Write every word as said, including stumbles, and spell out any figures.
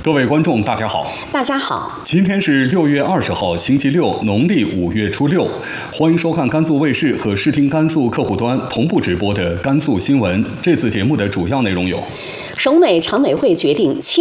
各位观众，大家好。 大家好， 今天是六月二十号，星期六，农历五月初六。欢迎收看甘肃卫视和视听甘肃客户端同步直播的甘肃新闻。这次节目的主要内容有： 省委常委会决定